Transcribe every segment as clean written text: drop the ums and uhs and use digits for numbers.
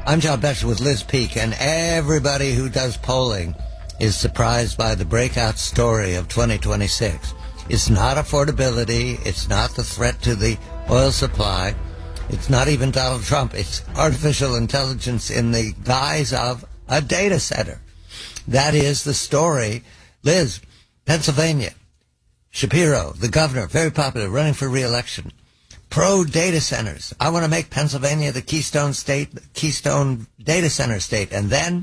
I'm John Betcher with Liz Peek, and everybody who does polling is surprised by the breakout story of 2026. It's not affordability. It's not the threat to the oil supply. It's not even Donald Trump. It's artificial intelligence in the guise of a data center. That is the story. Liz, Pennsylvania, Shapiro, the governor, very popular, running for re-election. Pro-data centers. I want to make Pennsylvania the Keystone State, Keystone data center state, and then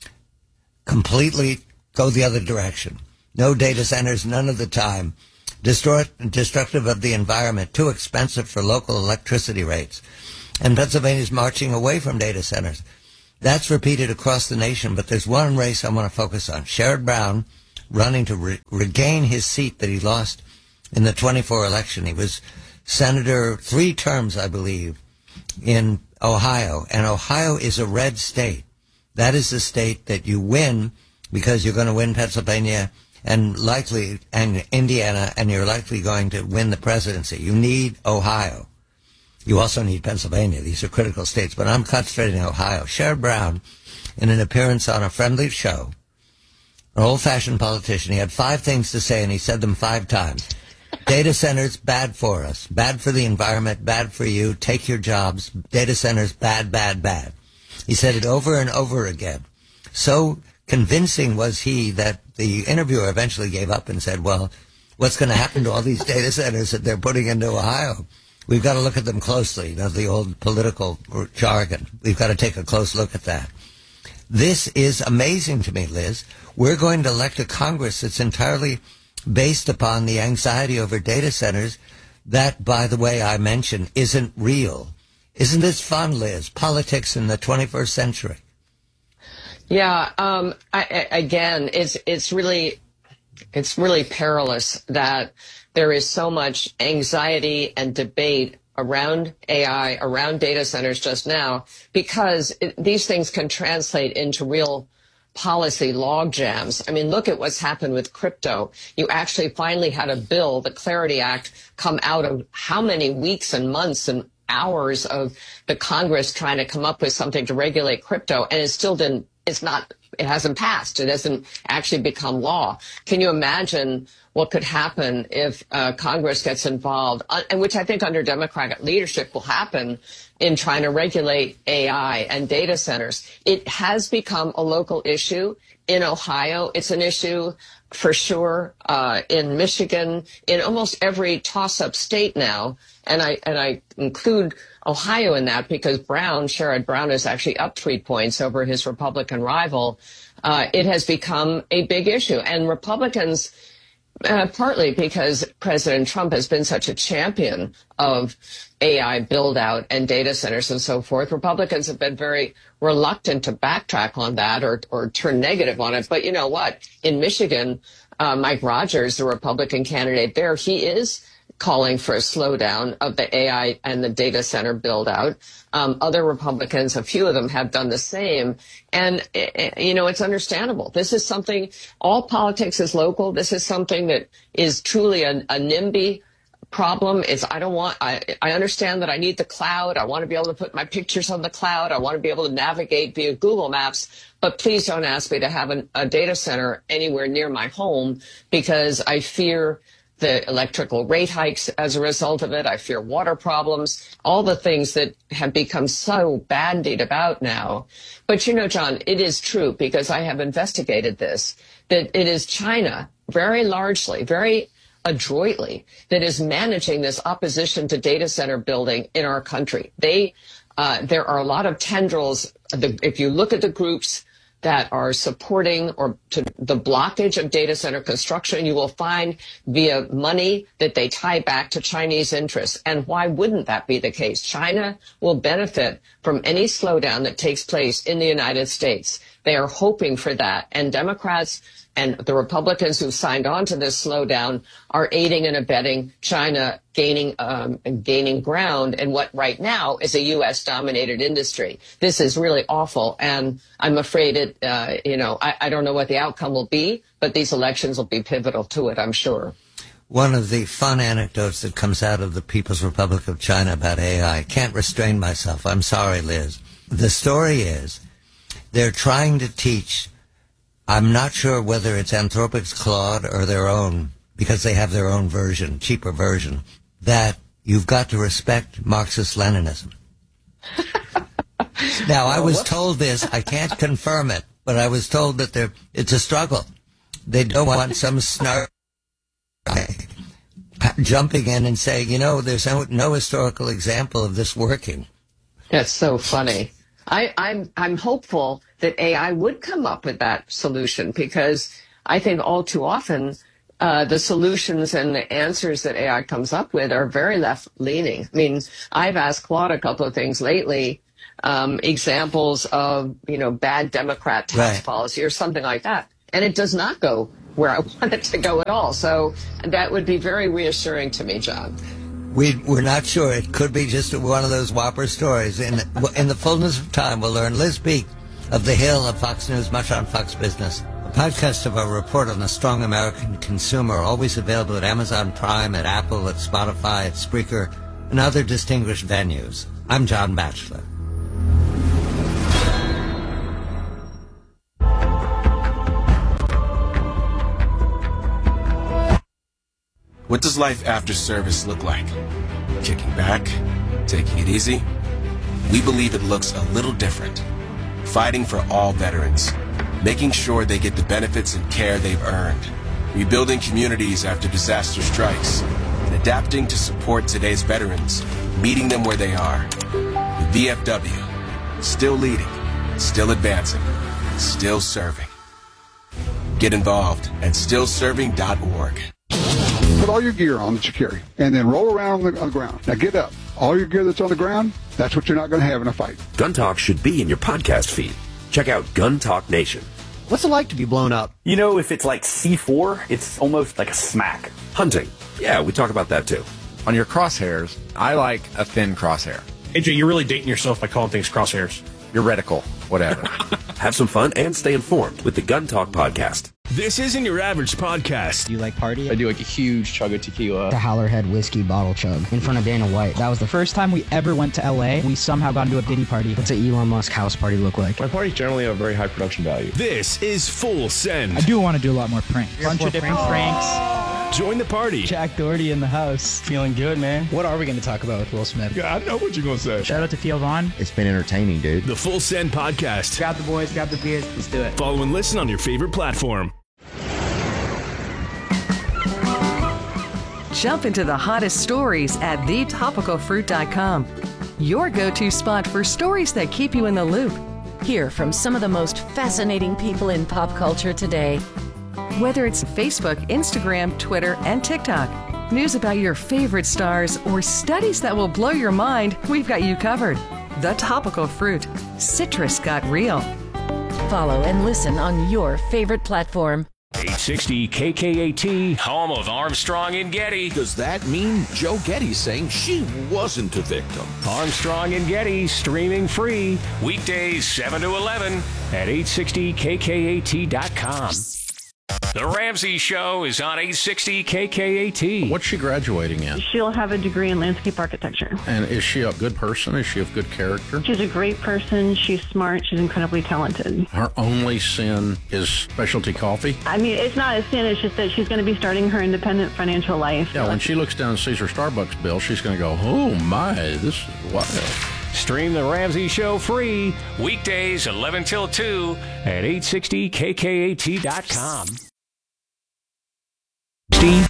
completely go the other direction. No data centers, none of the time. Destructive of the environment, too expensive for local electricity rates. And Pennsylvania's marching away from data centers. That's repeated across the nation, but there's one race I want to focus on. Sherrod Brown running to regain his seat that he lost in the 24 election. He was senator 3 terms, I believe, in Ohio. And Ohio is a red state. That is the state that you win because you're going to win Pennsylvania and Indiana, and you're likely going to win the presidency. You need Ohio. You also need Pennsylvania. These are critical states, but I'm concentrating on Ohio. Sherrod Brown, in an appearance on a friendly show, an old-fashioned politician, he had 5 things to say, and he said them 5 times. Data centers, bad for us. Bad for the environment, bad for you. Take your jobs. Data centers, bad, bad, bad. He said it over and over again. So convincing was he that the interviewer eventually gave up and said, well, what's going to happen to all these data centers that they're putting into Ohio? We've got to look at them closely. You know, the old political jargon. We've got to take a close look at that. This is amazing to me, Liz. We're going to elect a Congress that's entirely based upon the anxiety over data centers that, by the way, I mentioned, isn't real. Isn't this fun, Liz? Politics in the 21st century. Yeah. Again, it's really perilous that there is so much anxiety and debate around AI, around data centers just now, because these things can translate into real policy log jams. I mean, look at what's happened with crypto. You actually finally had a bill, the Clarity Act, come out of how many weeks and months and hours of the Congress trying to come up with something to regulate crypto, and it hasn't passed. It hasn't actually become law. Can you imagine what could happen if Congress gets involved, and which I think under Democratic leadership will happen in trying to regulate AI and data centers? It has become a local issue in Ohio. It's an issue for sure in Michigan, in almost every toss-up state now. And I include Ohio in that because Sherrod Brown is actually up 3 points over his Republican rival. It has become a big issue. And Republicans, partly because President Trump has been such a champion of AI build-out and data centers and so forth, Republicans have been very reluctant to backtrack on that or turn negative on it. But you know what? In Michigan, Mike Rogers, the Republican candidate there, he is calling for a slowdown of the AI and the data center build out. Other Republicans, a few of them have done the same. And, it's understandable. This is something, all politics is local. This is something that is truly a NIMBY problem. I understand that I need the cloud. I want to be able to put my pictures on the cloud. I want to be able to navigate via Google Maps. But please don't ask me to have a data center anywhere near my home because I fear the electrical rate hikes as a result of it. I fear water problems, all the things that have become so bandied about now. But, John, it is true because I have investigated this, that it is China very largely, very adroitly that is managing this opposition to data center building in our country. There are a lot of tendrils. If you look at the groups that are supporting or to the blockage of data center construction, you will find via money that they tie back to Chinese interests. And why wouldn't that be the case? China will benefit from any slowdown that takes place in the United States. They are hoping for that. And Democrats and the Republicans who signed on to this slowdown are aiding and abetting China gaining ground in what right now is a U.S.-dominated industry. This is really awful, and I'm afraid I don't know what the outcome will be, but these elections will be pivotal to it, I'm sure. One of the fun anecdotes that comes out of the People's Republic of China about AI, I can't restrain myself. I'm sorry, Liz. The story is they're trying to teach, I'm not sure whether it's Anthropic's Claude or their own, because they have their own version, cheaper version, that you've got to respect Marxist-Leninism. Now, I was told this, I can't confirm it, but I was told that it's a struggle. They don't want some snark jumping in and saying, there's no historical example of this working. That's so funny. I'm hopeful that AI would come up with that solution, because I think all too often the solutions and the answers that AI comes up with are very left-leaning. I mean, I've asked Claude a couple of things lately, examples of, bad Democrat tax policy or something like that. And it does not go where I want it to go at all. So that would be very reassuring to me, John. We're not sure. It could be just one of those whopper stories. In the fullness of time, we'll learn. Liz Peek of The Hill of Fox News, much on Fox Business. A podcast of our report on the strong American consumer, always available at Amazon Prime, at Apple, at Spotify, at Spreaker, and other distinguished venues. I'm John Batchelor. What does life after service look like? Kicking back? Taking it easy? We believe it looks a little different. Fighting for all veterans. Making sure they get the benefits and care they've earned. Rebuilding communities after disaster strikes. And adapting to support today's veterans. Meeting them where they are. The VFW. Still leading. Still advancing. Still serving. Get involved at stillserving.org. Put all your gear on that you carry, and then roll around on the ground. Now get up. All your gear that's on the ground, that's what you're not going to have in a fight. Gun Talk should be in your podcast feed. Check out Gun Talk Nation. What's it like to be blown up? If it's like C4, it's almost like a smack. Hunting. Yeah, we talk about that too. On your crosshairs, I like a thin crosshair. AJ, you're really dating yourself by calling things crosshairs. Your reticle, whatever. Have some fun and stay informed with the Gun Talk podcast. This isn't your average podcast. Do you like party? I do like a huge chug of tequila. The Howlerhead whiskey bottle chug in front of Dana White. That was the first time we ever went to LA. We somehow got into a Diddy party. What's an Elon Musk house party look like? My parties generally have very high production value. This is Full Send. I do want to do a lot more pranks. Bunch of different pranks. Join the party. Jack Doherty in the house. Feeling good, man. What are we going to talk about with Will Smith? Yeah, I know what you're going to say. Shout out to Theo Vaughn. It's been entertaining, dude. The Full Send podcast. Grab the boys, grab the beers. Let's do it. Follow and listen on your favorite platform. Jump into the hottest stories at thetopicalfruit.com. Your go-to spot for stories that keep you in the loop. Hear from some of the most fascinating people in pop culture today. Whether it's Facebook, Instagram, Twitter, and TikTok, news about your favorite stars, or studies that will blow your mind, we've got you covered. The Topical Fruit. Citrus got real. Follow and listen on your favorite platform. 860 KKAT, home of Armstrong and Getty. Does that mean Joe Getty's saying she wasn't a victim? Armstrong and Getty, streaming free, weekdays 7 to 11 at 860KKAT.com. The Ramsey Show is on 860 KKAT. What's she graduating in? She'll have a degree in landscape architecture. And is she a good person? Is she of good character? She's a great person. She's smart. She's incredibly talented. Her only sin is specialty coffee? I mean, it's not a sin. It's just that she's going to be starting her independent financial life. Yeah, when she looks down and sees her Starbucks bill, she's going to go, oh my, this is wild. Stream The Ramsey Show free, weekdays 11 till 2 at 860KKAT.com. Steve.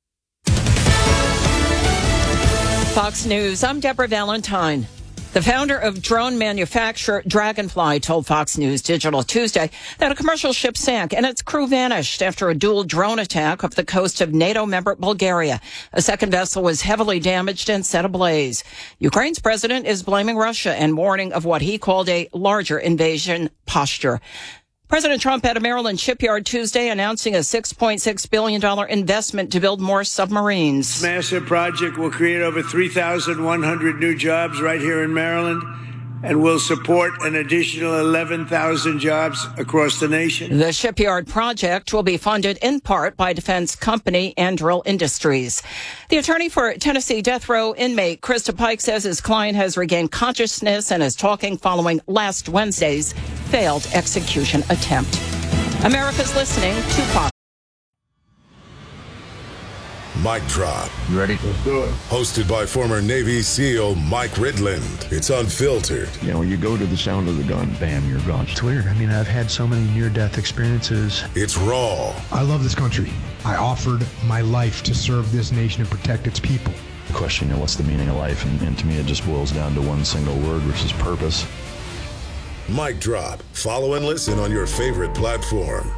Fox News, I'm Deborah Valentine. The founder of drone manufacturer Dragonfly told Fox News Digital Tuesday that a commercial ship sank and its crew vanished after a dual drone attack off the coast of NATO member Bulgaria. A second vessel was heavily damaged and set ablaze. Ukraine's president is blaming Russia and warning of what he called a larger invasion posture. President Trump at a Maryland shipyard Tuesday announcing a $6.6 billion investment to build more submarines. This massive project will create over 3,100 new jobs right here in Maryland. and will support an additional 11,000 jobs across the nation. The shipyard project will be funded in part by defense company Anduril Industries. The attorney for Tennessee death row inmate Krista Pike says his client has regained consciousness and is talking following last Wednesday's failed execution attempt. America's listening to Fox. Mic Drop. You ready? Let's do it. Hosted by former Navy SEAL Mike Ridland. It's unfiltered. You know, when you go to the sound of the gun, bam, you're gone. It's weird. I mean, I've had so many near-death experiences. It's raw. I love this country. I offered my life to serve this nation and protect its people. The question, what's the meaning of life? And to me, it just boils down to one single word, which is purpose. Mic Drop. Follow and listen on your favorite platform.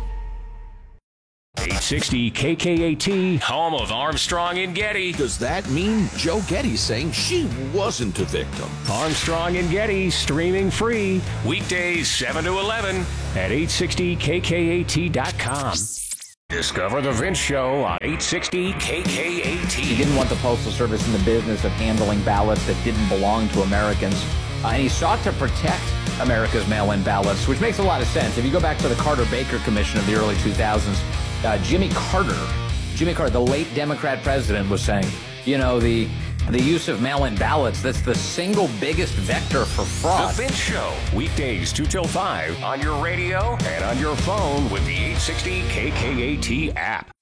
860 KKAT, home of Armstrong and Getty. Does that mean Joe Getty's saying she wasn't a victim? Armstrong and Getty, streaming free, weekdays 7 to 11 at 860KKAT.com. Discover the Vince Show on 860 KKAT. He didn't want the Postal Service in the business of handling ballots that didn't belong to Americans. And he sought to protect America's mail-in ballots, which makes a lot of sense. If you go back to the Carter-Baker Commission of the early 2000s, Jimmy Carter, the late Democrat president, was saying, the use of mail-in ballots, that's the single biggest vector for fraud. The Vince Show, weekdays 2 till 5 on your radio and on your phone with the 860 KKAT app.